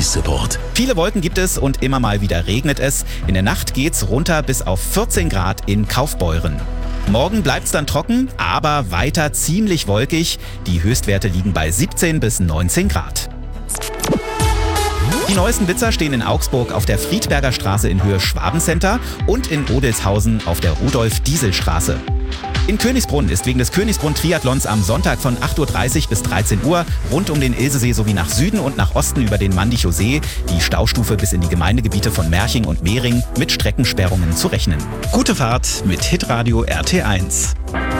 Service-Support. Viele Wolken gibt es und immer mal wieder regnet es. In der Nacht geht's runter bis auf 14 Grad in Kaufbeuren. Morgen bleibt's dann trocken, aber weiter ziemlich wolkig. Die Höchstwerte liegen bei 17 bis 19 Grad. Die neuesten Blitzer stehen in Augsburg auf der Friedberger Straße in Höhe Schwabencenter und in Odelshausen auf der Rudolf-Diesel-Straße. In Königsbrunn ist wegen des Königsbrunn-Triathlons am Sonntag von 8.30 Uhr bis 13 Uhr rund um den Ilsesee sowie nach Süden und nach Osten über den Mandichow See die Staustufe bis in die Gemeindegebiete von Merching und Mehring mit Streckensperrungen zu rechnen. Gute Fahrt mit Hitradio RT1.